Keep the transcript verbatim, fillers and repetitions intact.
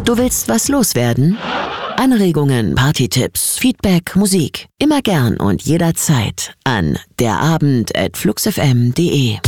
Du willst was loswerden? Anregungen, Partytipps, Feedback, Musik. Immer gern und jederzeit an derabend at fluxfm punkt de.